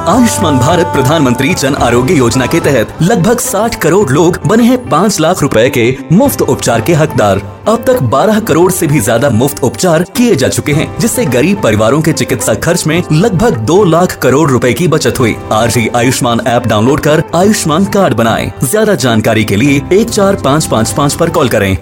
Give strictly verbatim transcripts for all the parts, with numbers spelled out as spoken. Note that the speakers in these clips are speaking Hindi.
आयुष्मान भारत प्रधानमंत्री जन आरोग्य योजना के तहत लगभग साठ करोड़ लोग बने हैं पाँच लाख रुपए के मुफ्त उपचार के हकदार। अब तक बारह करोड़ से भी ज्यादा मुफ्त उपचार किए जा चुके हैं, जिससे गरीब परिवारों के चिकित्सा खर्च में लगभग दो लाख करोड़ रुपए की बचत हुई। आज ही आयुष्मान ऐप डाउनलोड कर आयुष्मान कार्ड बनाएं। ज्यादा जानकारी के लिए एक चार पाँच पाँच पाँच पर कॉल करें।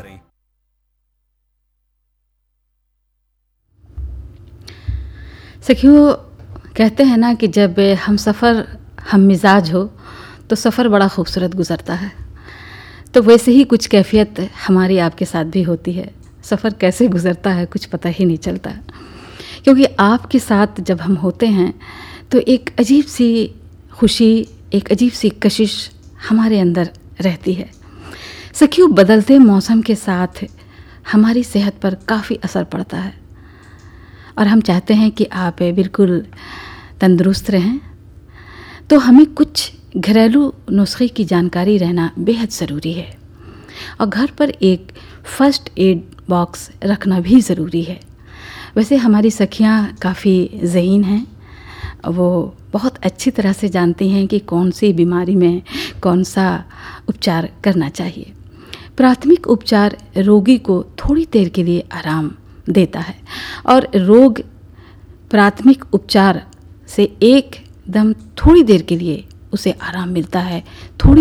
सखियों, कहते हैं ना कि जब हम सफ़र हम मिजाज हो तो सफ़र बड़ा खूबसूरत गुज़रता है। तो वैसे ही कुछ कैफियत हमारी आपके साथ भी होती है। सफ़र कैसे गुज़रता है कुछ पता ही नहीं चलता, क्योंकि आपके साथ जब हम होते हैं तो एक अजीब सी खुशी, एक अजीब सी कशिश हमारे अंदर रहती है। सखियों, बदलते मौसम के साथ हमारी सेहत पर काफ़ी असर पड़ता है और हम चाहते हैं कि आप बिल्कुल तंदुरुस्त रहें। तो हमें कुछ घरेलू नुस्खे की जानकारी रहना बेहद ज़रूरी है और घर पर एक फ़र्स्ट एड बॉक्स रखना भी ज़रूरी है। वैसे हमारी सखियां काफ़ी ज़हीन हैं, वो बहुत अच्छी तरह से जानती हैं कि कौन सी बीमारी में कौन सा उपचार करना चाहिए। प्राथमिक उपचार रोगी को थोड़ी देर के लिए आराम देता है और रोग प्राथमिक उपचार से एकदम थोड़ी देर के लिए उसे आराम मिलता है। थोड़ी